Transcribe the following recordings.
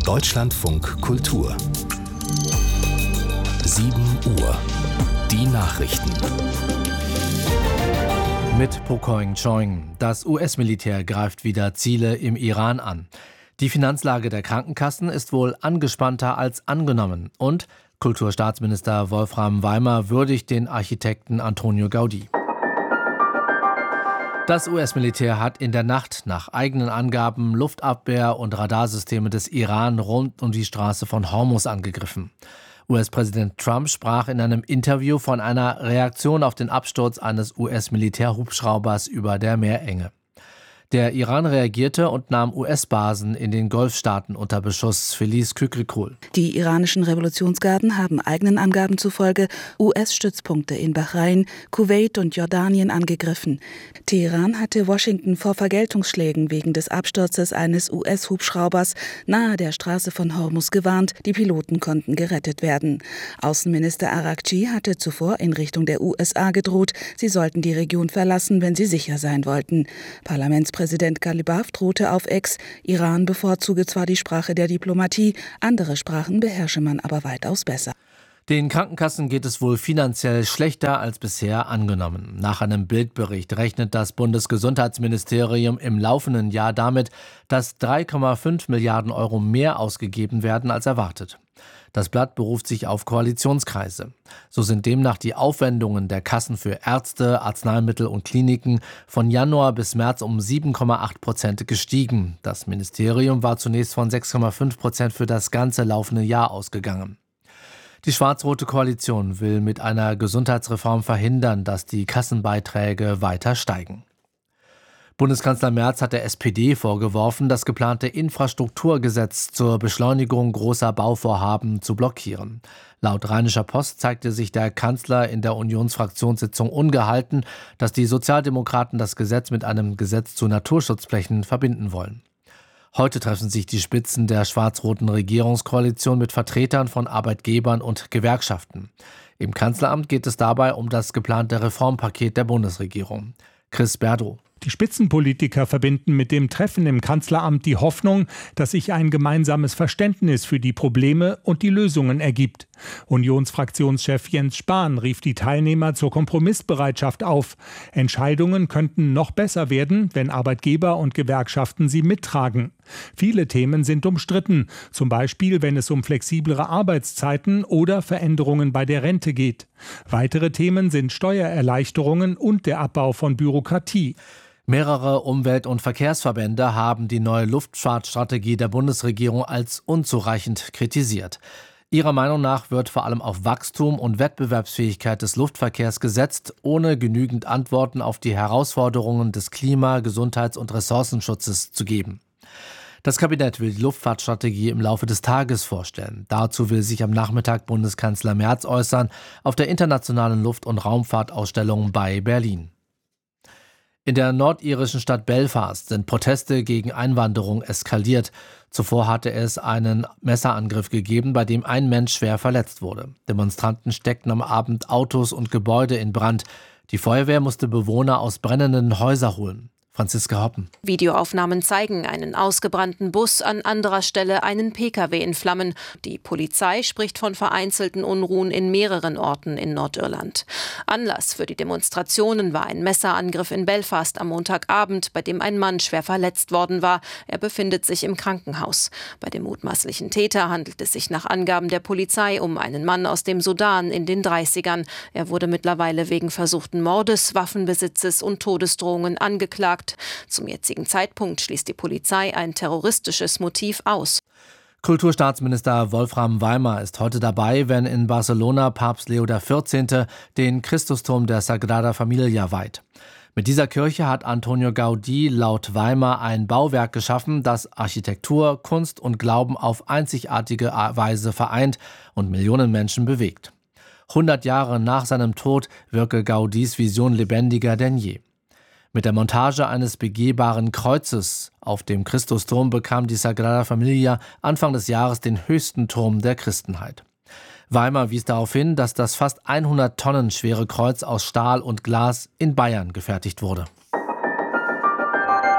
Deutschlandfunk Kultur 7 Uhr. Die Nachrichten. Mit Pokoing Choing. Das US-Militär greift wieder Ziele im Iran an. Die Finanzlage der Krankenkassen ist wohl angespannter als angenommen. Und Kulturstaatsminister Wolfram Weimer würdigt den Architekten Antonio Gaudí. Das US-Militär hat in der Nacht nach eigenen Angaben Luftabwehr- und Radarsysteme des Iran rund um die Straße von Hormuz angegriffen. US-Präsident Trump sprach in einem Interview von einer Reaktion auf den Absturz eines US-Militärhubschraubers über der Meerenge. Der Iran reagierte und nahm US-Basen in den Golfstaaten unter Beschuss. Felice Kükrikul. Die iranischen Revolutionsgarden haben eigenen Angaben zufolge US-Stützpunkte in Bahrain, Kuwait und Jordanien angegriffen. Teheran hatte Washington vor Vergeltungsschlägen wegen des Absturzes eines US-Hubschraubers nahe der Straße von Hormuz gewarnt. Die Piloten konnten gerettet werden. Außenminister Araghchi hatte zuvor in Richtung der USA gedroht, sie sollten die Region verlassen, wenn sie sicher sein wollten. Präsident Galibaf drohte auf X, Iran bevorzuge zwar die Sprache der Diplomatie, andere Sprachen beherrsche man aber weitaus besser. Den Krankenkassen geht es wohl finanziell schlechter als bisher angenommen. Nach einem Bildbericht rechnet das Bundesgesundheitsministerium im laufenden Jahr damit, dass 3,5 Milliarden Euro mehr ausgegeben werden als erwartet. Das Blatt beruft sich auf Koalitionskreise. So sind demnach die Aufwendungen der Kassen für Ärzte, Arzneimittel und Kliniken von Januar bis März um 7,8% gestiegen. Das Ministerium war zunächst von 6,5% für das ganze laufende Jahr ausgegangen. Die schwarz-rote Koalition will mit einer Gesundheitsreform verhindern, dass die Kassenbeiträge weiter steigen. Bundeskanzler Merz hat der SPD vorgeworfen, das geplante Infrastrukturgesetz zur Beschleunigung großer Bauvorhaben zu blockieren. Laut Rheinischer Post zeigte sich der Kanzler in der Unionsfraktionssitzung ungehalten, dass die Sozialdemokraten das Gesetz mit einem Gesetz zu Naturschutzflächen verbinden wollen. Heute treffen sich die Spitzen der schwarz-roten Regierungskoalition mit Vertretern von Arbeitgebern und Gewerkschaften. Im Kanzleramt geht es dabei um das geplante Reformpaket der Bundesregierung. Chris Berdow. Die Spitzenpolitiker verbinden mit dem Treffen im Kanzleramt die Hoffnung, dass sich ein gemeinsames Verständnis für die Probleme und die Lösungen ergibt. Unionsfraktionschef Jens Spahn rief die Teilnehmer zur Kompromissbereitschaft auf. Entscheidungen könnten noch besser werden, wenn Arbeitgeber und Gewerkschaften sie mittragen. Viele Themen sind umstritten, zum Beispiel wenn es um flexiblere Arbeitszeiten oder Veränderungen bei der Rente geht. Weitere Themen sind Steuererleichterungen und der Abbau von Bürokratie. Mehrere Umwelt- und Verkehrsverbände haben die neue Luftfahrtstrategie der Bundesregierung als unzureichend kritisiert. Ihrer Meinung nach wird vor allem auf Wachstum und Wettbewerbsfähigkeit des Luftverkehrs gesetzt, ohne genügend Antworten auf die Herausforderungen des Klima-, Gesundheits- und Ressourcenschutzes zu geben. Das Kabinett will die Luftfahrtstrategie im Laufe des Tages vorstellen. Dazu will sich am Nachmittag Bundeskanzler Merz äußern auf der internationalen Luft- und Raumfahrtausstellung bei Berlin. In der nordirischen Stadt Belfast sind Proteste gegen Einwanderung eskaliert. Zuvor hatte es einen Messerangriff gegeben, bei dem ein Mensch schwer verletzt wurde. Demonstranten steckten am Abend Autos und Gebäude in Brand. Die Feuerwehr musste Bewohner aus brennenden Häusern holen. Franziska Hoppen. Videoaufnahmen zeigen einen ausgebrannten Bus, an anderer Stelle einen Pkw in Flammen. Die Polizei spricht von vereinzelten Unruhen in mehreren Orten in Nordirland. Anlass für die Demonstrationen war ein Messerangriff in Belfast am Montagabend, bei dem ein Mann schwer verletzt worden war. Er befindet sich im Krankenhaus. Bei dem mutmaßlichen Täter handelt es sich nach Angaben der Polizei um einen Mann aus dem Sudan in den 30ern. Er wurde mittlerweile wegen versuchten Mordes, Waffenbesitzes und Todesdrohungen angeklagt. Zum jetzigen Zeitpunkt schließt die Polizei ein terroristisches Motiv aus. Kulturstaatsminister Wolfram Weimer ist heute dabei, wenn in Barcelona Papst Leo XIV. Den Christusturm der Sagrada Familia weiht. Mit dieser Kirche hat Antonio Gaudí laut Weimer ein Bauwerk geschaffen, das Architektur, Kunst und Glauben auf einzigartige Weise vereint und Millionen Menschen bewegt. 100 Jahre nach seinem Tod wirke Gaudís Vision lebendiger denn je. Mit der Montage eines begehbaren Kreuzes auf dem Christusturm bekam die Sagrada Familia Anfang des Jahres den höchsten Turm der Christenheit. Weimer wies darauf hin, dass das fast 100 Tonnen schwere Kreuz aus Stahl und Glas in Bayern gefertigt wurde.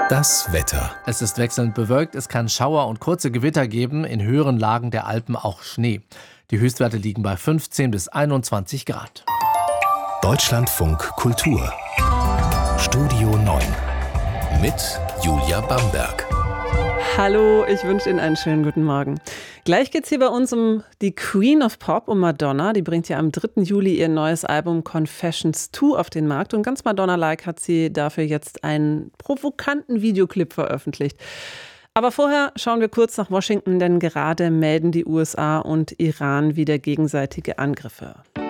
Das Wetter. Es ist wechselnd bewölkt, es kann Schauer und kurze Gewitter geben, in höheren Lagen der Alpen auch Schnee. Die Höchstwerte liegen bei 15 bis 21 Grad. Deutschlandfunk Kultur. Studio 9. Mit Julia Bamberg. Hallo, ich wünsche Ihnen einen schönen guten Morgen. Gleich geht's hier bei uns um die Queen of Pop, um Madonna. Die bringt ja am 3. Juli ihr neues Album Confessions 2 auf den Markt. Und ganz Madonna-like hat sie dafür jetzt einen provokanten Videoclip veröffentlicht. Aber vorher schauen wir kurz nach Washington, denn gerade melden die USA und Iran wieder gegenseitige Angriffe.